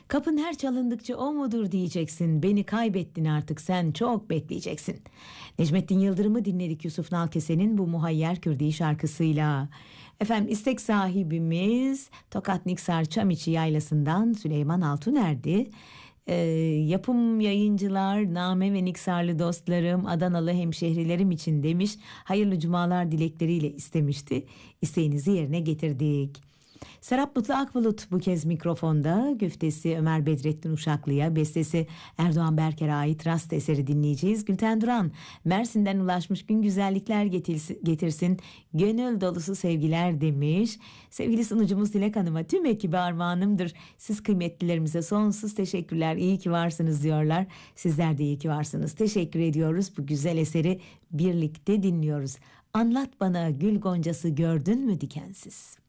Kapın her çalındıkça o mudur diyeceksin. Beni kaybettin artık, sen çok bekleyeceksin. Necmettin Yıldırım'ı dinledik Yusuf Nalkese'nin bu Muhayyer Kürdi şarkısıyla. Efendim, istek sahibimiz Tokat Niksar Çamiçi Yaylası'ndan Süleyman Altuner'di. Yapım yayıncılar, Name ve Niksarlı dostlarım, Adanalı hemşehrilerim için demiş. Hayırlı cumalar dilekleriyle istemişti. İsteğinizi yerine getirdik. Serap Mutlu Akbulut bu kez mikrofonda. Güftesi Ömer Bedrettin Uşaklı'ya, bestesi Erdoğan Berker'e ait Rast eseri dinleyeceğiz. Gülten Duran Mersin'den ulaşmış, gün güzellikler getirsin, gönül dolusu sevgiler demiş. Sevgili sunucumuz Dilek Hanım'a, tüm ekibe armağanımdır. Siz kıymetlilerimize sonsuz teşekkürler, iyi ki varsınız diyorlar. Sizler de iyi ki varsınız. Teşekkür ediyoruz. Bu güzel eseri birlikte dinliyoruz. Anlat bana gül goncası gördün mü dikensiz.